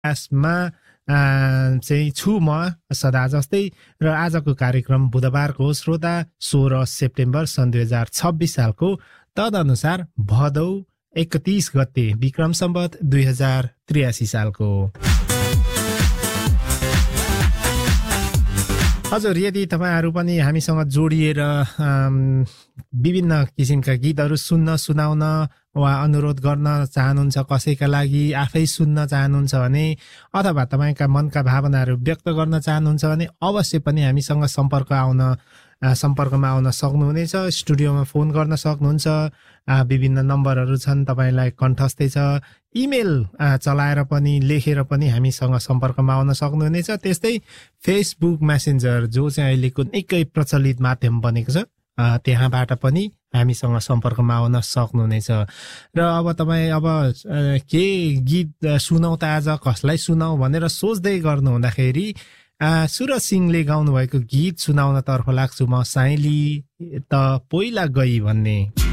आसमा चाहिँ छु म सदा जस्तै र आजको कार्यक्रम बुधबारको श्रोता 16 सेप्टेम्बर सन् 2026 सालको तदनुसार भदौ 31 गते विक्रम सम्वत 2083 सालको। हजुर, यदि तपाईहरु पनि हामीसँग जोडिएर विभिन्न किसिमका गीतहरू सुनाउन वा अनुरोध गर्न चाहनुहुन्छ, कसैका लागि आफै सुन्न चाहनुहुन्छ भने अथवा तपाईका मनका भावनाहरू व्यक्त गर्न चाहनुहुन्छ भने अवश्य पनि हामीसँग सम्पर्कमा आउन सक्नुहुनेछ। स्टुडियोमा फोन गर्न सक्नुहुन्छ। विभिन्न नम्बरहरू छन्, तपाईलाई कण्ठस्थै छ। इमेल चलाएर पनि लेखेर पनि हामीसँग सम्पर्कमा आउन सक्नुहुनेछ। त्यस्तै फेसबुक मेसेन्जर जो चाहिँ अहिलेको निकै प्रचलित माध्यम बनेको छ, त्यहाँबाट पनि हामीसँग सम्पर्कमा आउन सक्नुहुनेछ। र अब तपाईँ के गीत सुनाउ त आज, कसलाई सुनाउ भनेर सोच्दै गर्नु हुँदाखेरि सुरज सिंहले गाउनु भएको गीत सुनाउन तर्फ लाग्छु म। साइली त पहिला गई भन्ने।